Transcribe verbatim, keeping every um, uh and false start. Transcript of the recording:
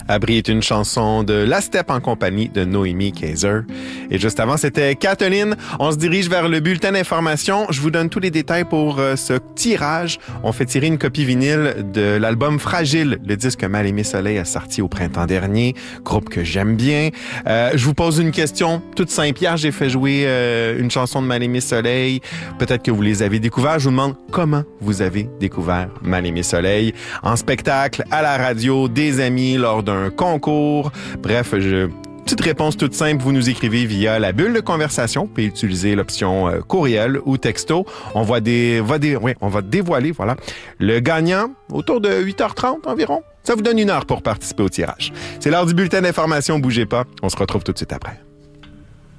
Abri est une chanson de La Steppe en compagnie de Noémie Kaiser. Et juste avant, c'était Kathleen. On se dirige vers le bulletin d'information. Je vous donne tous les détails pour euh, ce tirage. On fait tirer une copie vinyle de l'album Fragile, le disque Mal-Aimé Soleil a sorti au printemps dernier, groupe que j'aime bien. Euh, je vous pose une question toute simple. Hier, j'ai fait jouer euh, une chanson de Mal-Aimé Soleil. Peut-être que vous les avez découverts. Je vous demande comment vous avez découvert Mal-Aimé Soleil. En spectacle, à la radio, des amis, lors d'un concours. Bref, je... Petite réponse toute simple, vous nous écrivez via la bulle de conversation, vous pouvez utiliser l'option euh, courriel ou texto. On va, des, va, des, oui, on va dévoiler voilà, le gagnant autour de huit heures trente environ. Ça vous donne une heure pour participer au tirage. C'est l'heure du bulletin d'information, bougez pas. On se retrouve tout de suite après.